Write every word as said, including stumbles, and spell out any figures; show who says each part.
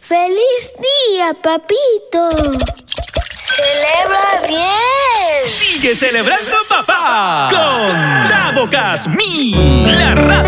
Speaker 1: ¡Feliz día, papito! ¡Celebra bien!
Speaker 2: ¡Sigue celebrando, papá! Con Dabocas Mi, la radio.